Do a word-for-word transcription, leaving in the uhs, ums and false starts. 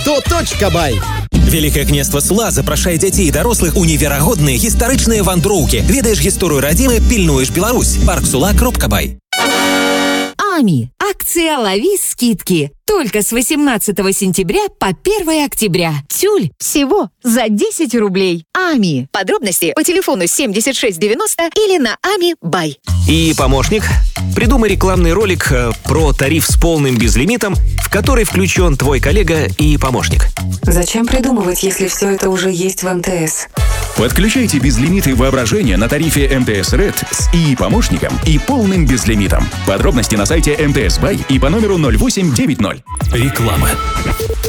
то точка бай. Великае княства Сула запрашае дзяцей і дарослых у неверагодныя гістарычныя вандроўкі. Ведаеш гісторыю радзімы, пільнуеш Беларусь. парк сула кропка бай. АМИ. Акция «Лови скидки». Только с восемнадцатого сентября по первое октября. Тюль всего за десять рублей. АМИ. Подробности по телефону семьдесят шесть девяносто или на ами бай. И помощник. Придумай рекламный ролик про тариф с полным безлимитом, в который включен твой коллега и помощник. Зачем придумывать, если все это уже есть в эм тэ эс? Подключайте безлимиты воображения на тарифе эм тэ эс Red с ИИ-помощником и полным безлимитом. Подробности на сайте эм тэ эс бай и по номеру ноль восемь девять ноль. Реклама.